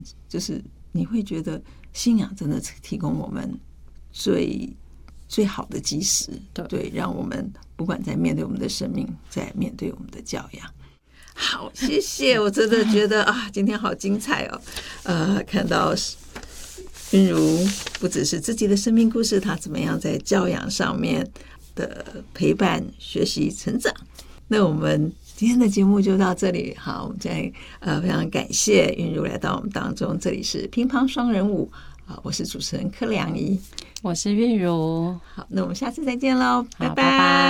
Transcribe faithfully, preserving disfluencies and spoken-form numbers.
就是你会觉得信仰真的提供我们最最好的基石， 对, 对，让我们不管在面对我们的生命，在面对我们的教养。好，谢谢，我真的觉得啊，今天好精彩哦。呃，看到韵如不只是自己的生命故事，她怎么样在教养上面的陪伴、学习、成长。那我们今天的节目就到这里，好，我们再呃非常感谢韵如来到我们当中，这里是乒乓双人舞啊，我是主持人柯良仪， 我是韵如， 好，那我们下次再见喽，拜拜。 拜拜。